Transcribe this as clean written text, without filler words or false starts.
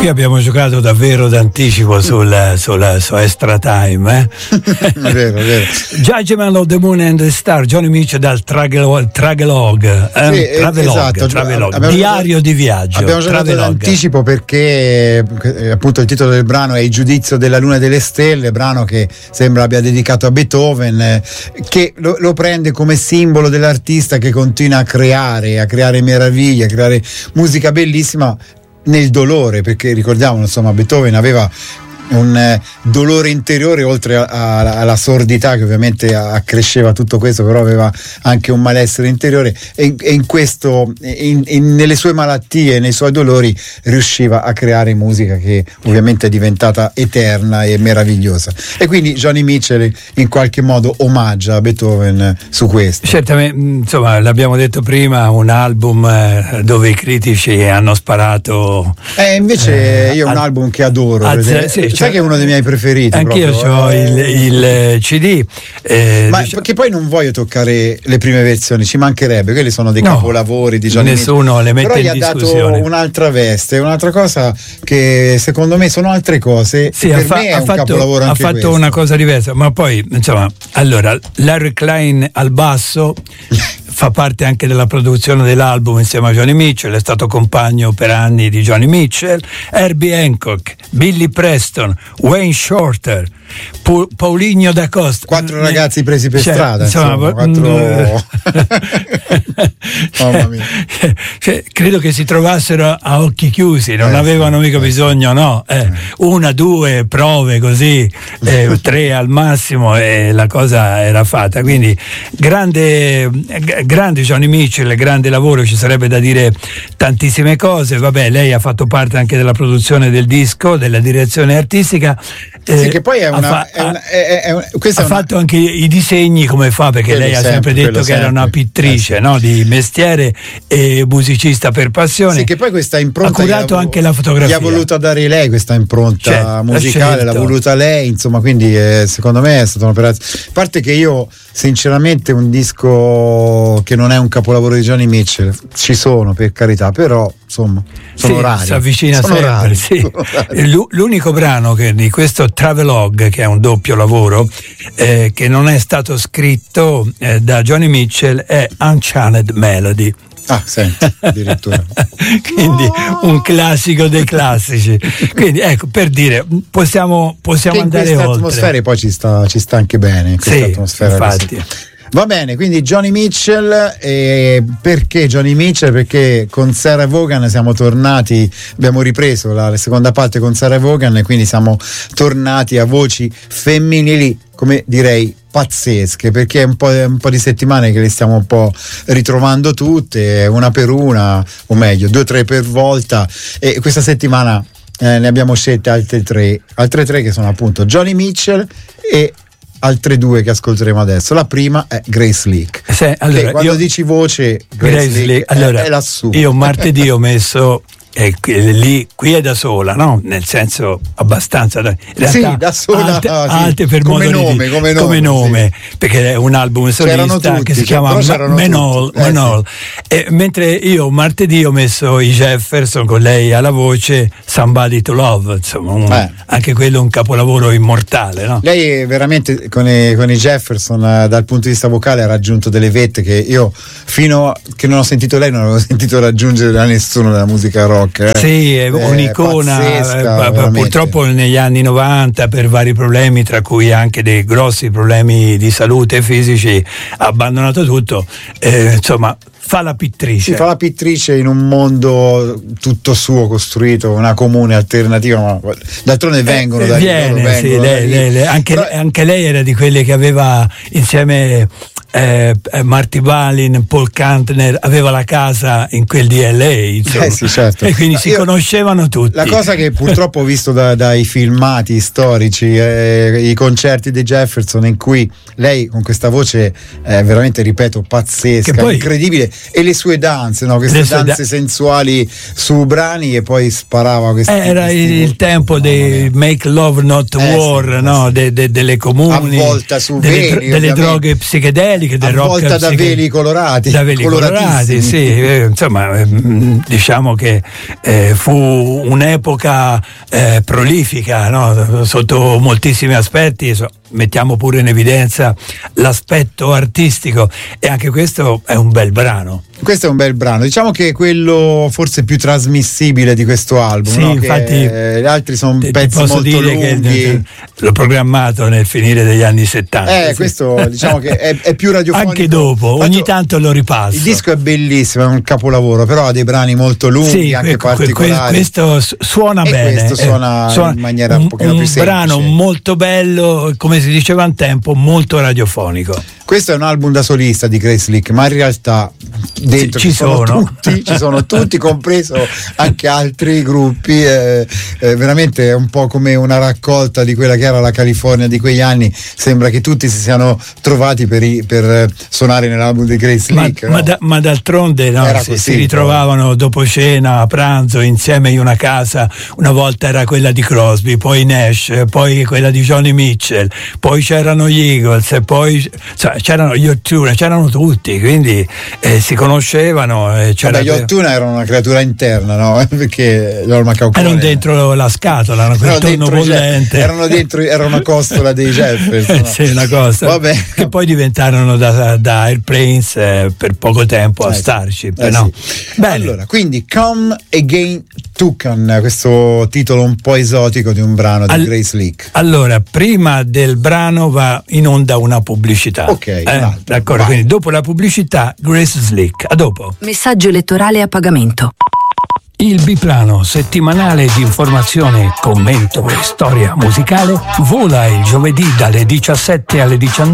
Qui abbiamo giocato davvero d'anticipo su Extra Time. È vero. Judgment of the Moon and the Star, Johnny Mitchell dal Travelogue. Esatto. Diario di viaggio. Abbiamo giocato d'anticipo perché appunto il titolo del brano è Il giudizio della luna e delle stelle, brano che sembra abbia dedicato a Beethoven, che lo prende come simbolo dell'artista che continua a creare meraviglie, a creare musica bellissima nel dolore, perché ricordiamo, insomma, Beethoven aveva un dolore interiore oltre alla sordità che ovviamente accresceva tutto questo, però aveva anche un malessere interiore e in questo nelle sue malattie, nei suoi dolori riusciva a creare musica che ovviamente è diventata eterna e meravigliosa, e quindi Johnny Mitchell in qualche modo omaggia Beethoven su questo. Certamente, insomma, l'abbiamo detto prima, un album dove i critici hanno sparato, invece io un album che adoro, sai che è uno dei miei preferiti. Anch'io ho il CD. Ma perché poi non voglio toccare le prime versioni, ci mancherebbe, quelli sono dei capolavori di Johnny Mitchell. Nessuno le mette in discussione. Però gli ha dato un'altra veste, un'altra cosa che secondo me sono altre cose. Sì, per me è un capolavoro anche ha fatto questo. Una cosa diversa, ma poi insomma, allora Larry Klein al basso fa parte anche della produzione dell'album insieme a Johnny Mitchell, è stato compagno per anni di Johnny Mitchell, Herbie Hancock, Billy Preston, Wayne Shorter, Paulinho da Costa, 4 ragazzi presi per strada, insomma, 4... Mamma mia. Credo che si trovassero a occhi chiusi, non avevano mica bisogno, 1, 2 prove così, 3 al massimo, e la cosa era fatta. Quindi grande Johnny Mitchell, grande lavoro, ci sarebbe da dire tantissime cose. Vabbè, lei ha fatto parte anche della produzione del disco, della direzione artistica. Sì, che poi ha fatto anche i disegni, come fa, perché lei ha sempre detto che era una pittrice, no? Di mestiere e musicista per passione. Sì, che poi questa impronta ha curato anche la fotografia. Gli ha voluta dare lei questa impronta musicale, l'ha voluta lei, insomma, quindi secondo me è stata un'operazione. A parte che io sinceramente un disco che non è un capolavoro di Johnny Mitchell ci sono, per carità, però insomma sono rari. Si avvicina sono sempre, rari, sì. sono rari. L'unico brano di questo Travelogue, che è un doppio lavoro, che non è stato scritto da Johnny Mitchell, è Unchained Melody. Ah, senti, addirittura. Quindi un classico dei classici. Quindi ecco, per dire, possiamo che andare oltre. In questa atmosfera poi ci sta anche bene, in questa atmosfera infatti. Così. Va bene, quindi Johnny Mitchell, perché Johnny Mitchell? Perché con Sarah Vaughan siamo tornati, abbiamo ripreso la seconda parte con Sarah Vaughan e quindi siamo tornati a voci femminili, come direi pazzesche, perché è un po' di settimane che le stiamo un po' ritrovando tutte, una per una, o meglio 2 o 3 per volta, e questa settimana ne abbiamo scelte altre tre che sono appunto Johnny Mitchell e altre 2 che ascolteremo adesso. La prima è Grace Leak. Allora, quando dici voce Grace Leak è lassù. Io martedì ho messo qui è da sola, no? Nel senso abbastanza in realtà, sì, da sola, alte per come nome, sì. Perché è un album solista che si chiama Manol. Mentre io martedì ho messo i Jefferson con lei alla voce, Somebody to Love, insomma anche quello è un capolavoro immortale, no? Lei è veramente con i Jefferson dal punto di vista vocale ha raggiunto delle vette che io fino a che non ho sentito lei non avevo sentito raggiungere da nessuno nella musica rock. Sì, è un'icona, pazzesca, purtroppo negli anni 90 per vari problemi, tra cui anche dei grossi problemi di salute fisici, ha abbandonato tutto, insomma fa la pittrice. Si fa la pittrice in un mondo tutto suo costruito, una comune alternativa, ma d'altronde vengono da lei, anche lei era di quelle che aveva insieme Marty Balin, Paul Kantner, aveva la casa in quel di LA, insomma. Sì, certo. E quindi si conoscevano tutti. La cosa che purtroppo ho visto dai filmati storici, i concerti dei Jefferson, in cui lei con questa voce veramente, ripeto, pazzesca, poi, incredibile, e le sue danze, no? Queste danze sensuali su brani, e poi sparava era il tempo dei Make Love Not War, no? Delle comuni, avvolta su delle droghe psichedeliche, psichedeliche, del rock avvolta da veli colorati. Da veli colorati, sì. Insomma, diciamo che fu un'epoca prolifica, no? Sotto moltissimi aspetti. Mettiamo pure in evidenza l'aspetto artistico, e anche questo è un bel brano. Questo è un bel brano, diciamo che è quello forse più trasmissibile di questo album. Sì, no? infatti, gli altri sono pezzi posso molto dire lunghi. Che l'ho programmato nel finire degli anni 70. Sì. Questo diciamo che è più radiofonico. Anche dopo, ogni tanto lo ripasso. Il disco è bellissimo, è un capolavoro, però ha dei brani molto lunghi, anche particolari. Questo suona bene. Questo suona in maniera un pochino più semplice. Un brano molto bello, come si diceva un tempo, molto radiofonico. Questo è un album da solista di Grace Slick, ma in realtà dentro ci sono tutti, compreso anche altri gruppi. Veramente è un po' come una raccolta di quella che era la California di quegli anni. Sembra che tutti si siano trovati per suonare nell'album di Grace Slick. Ma d'altronde si ritrovavano dopo cena, a pranzo, insieme in una casa. Una volta era quella di Crosby, poi Nash, poi quella di Johnny Mitchell, poi c'erano gli Eagles, e poi c'erano gli Ottuna, c'erano tutti, quindi si conoscevano. Gli Ottuna erano una creatura interna, no? Perché erano dentro la scatola, quel tonno bollente. Era una costola dei Jefferson. No? Sì, una costola. Vabbè. Che poi diventarono da Airplanes per poco tempo a Starship. No? Sì. Bene. Allora, quindi Come Again Toucan, questo titolo un po' esotico di un brano di Grace Slick. Allora, prima del brano va in onda una pubblicità. Ok, d'accordo, quindi dopo la pubblicità Grace Slick. A dopo. Messaggio elettorale a pagamento. Il biplano settimanale di informazione, commento e storia musicale vola il giovedì dalle 17 alle 19